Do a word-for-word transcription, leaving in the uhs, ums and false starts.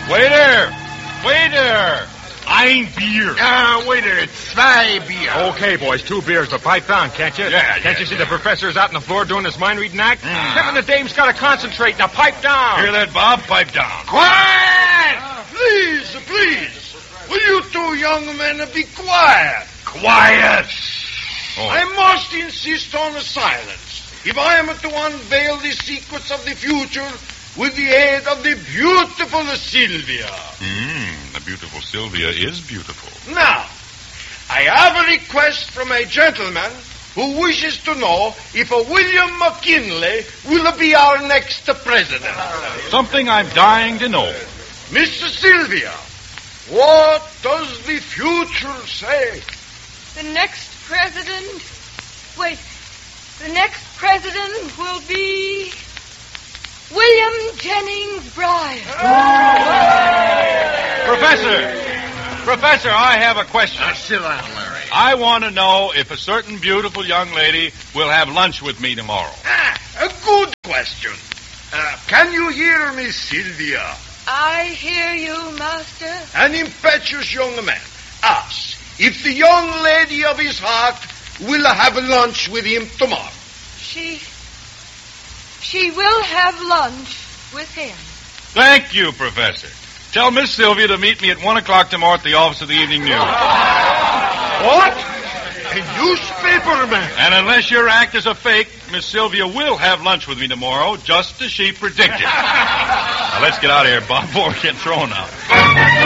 Waiter! Waiter! Ein Bier. Ah, uh, waiter, zwei beer. Okay, boys, two beers, but pipe down, can't you? Yeah, Can't yeah, you see yeah. the professor's out on the floor doing his mind-reading act? Mm. Him and the dame's got to concentrate. Now, pipe down. Hear that, Bob? Pipe down. Quiet! Please, please. Will you two young men be quiet? Quiet! Oh. I must insist on silence. If I am to unveil the secrets of the future with the aid of the beautiful Sylvia. Hmm, the beautiful Sylvia is beautiful. Now, I have a request from a gentleman who wishes to know if a William McKinley will be our next president. Something I'm dying to know. Miss Sylvia, what does the future say? The next president... Wait. The next president will be... William Jennings Bryan. Professor! Professor, I have a question. Now, sit down, Larry. I want to know if a certain beautiful young lady will have lunch with me tomorrow. Ah, a good question. Uh, can you hear me, Sylvia? I hear you, master. An impetuous young man asks if the young lady of his heart will have lunch with him tomorrow. She... She will have lunch with him. Thank you, Professor. Tell Miss Sylvia to meet me at one o'clock tomorrow at the office of the Evening News. What? A newspaper man? And unless your act is a fake, Miss Sylvia will have lunch with me tomorrow, just as she predicted. Now, let's get out of here, Bob, before we get thrown out.